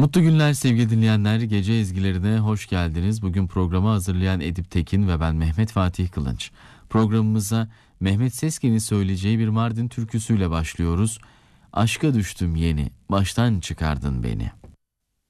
Mutlu günler sevgili dinleyenler. Gece ezgilerine hoş geldiniz. Bugün programı hazırlayan Edip Tekin ve ben Mehmet Fatih Kılınç. Programımıza Mehmet Seskin'in söyleyeceği bir Mardin türküsüyle başlıyoruz. Aşka düştüm yeni, baştan çıkardın beni.